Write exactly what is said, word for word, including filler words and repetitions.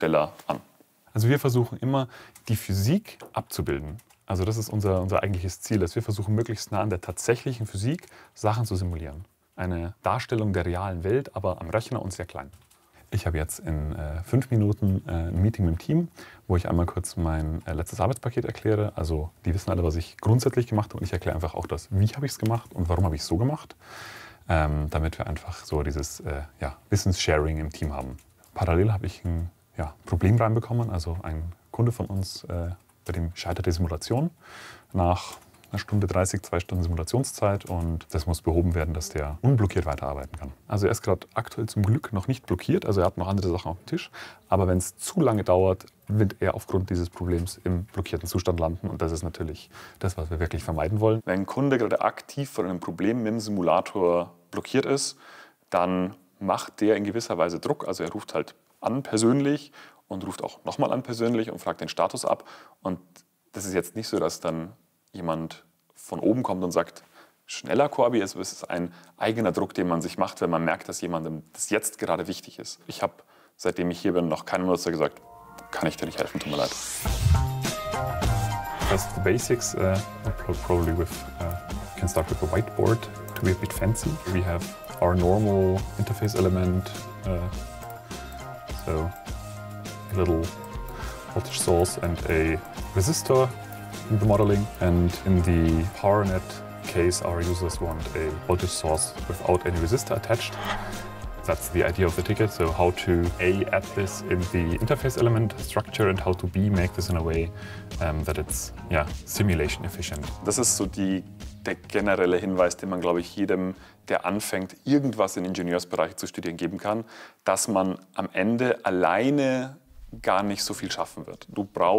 Steller an. Also wir versuchen immer, die Physik abzubilden. Also das ist unser, unser eigentliches Ziel, dass wir versuchen, möglichst nah an der tatsächlichen Physik Sachen zu simulieren. Eine Darstellung der realen Welt, aber am Rechner und sehr klein. Ich habe jetzt in äh, fünf Minuten äh, ein Meeting mit dem Team, wo ich einmal kurz mein äh, letztes Arbeitspaket erkläre. Also die wissen alle, was ich grundsätzlich gemacht habe und ich erkläre einfach auch das, wie habe ich es gemacht und warum habe ich es so gemacht, ähm, damit wir einfach so dieses äh, ja, Wissenssharing im Team haben. Parallel habe ich ein ja, Problem reinbekommen, also ein Kunde von uns, äh, bei dem scheitert die Simulation nach einer Stunde dreißig, zwei Stunden Simulationszeit und das muss behoben werden, dass der unblockiert weiterarbeiten kann. Also er ist gerade aktuell zum Glück noch nicht blockiert, also er hat noch andere Sachen auf dem Tisch, aber wenn es zu lange dauert, wird er aufgrund dieses Problems im blockierten Zustand landen und das ist natürlich das, was wir wirklich vermeiden wollen. Wenn ein Kunde gerade aktiv von einem Problem mit dem Simulator blockiert ist, dann macht der in gewisser Weise Druck, also er ruft halt an persönlich und ruft auch nochmal an persönlich und fragt den Status ab und das ist jetzt nicht so, dass dann jemand von oben kommt und sagt, schneller Corby, es ist ein eigener Druck, den man sich macht, wenn man merkt, dass jemandem das jetzt gerade wichtig ist. Ich habe, seitdem ich hier bin, noch keinem Nutzer gesagt, kann ich dir nicht helfen, tut mir leid. Just the basics, uh, probably with, uh, can start with a whiteboard to be a bit fancy. We have our normal interface element, uh, so a little voltage source and a resistor in the modeling, and in the PowerNet case our users want a voltage source without any resistor attached. That's the idea of the ticket, so how to A, add this in the interface element structure and how to B, make this in a way um, that it's yeah, simulation efficient. Das ist so die, der generelle Hinweis, den man, glaube ich, jedem, der anfängt, irgendwas in Ingenieursbereiche zu studieren, geben kann, dass man am Ende alleine gar nicht so viel schaffen wird. Du brauchst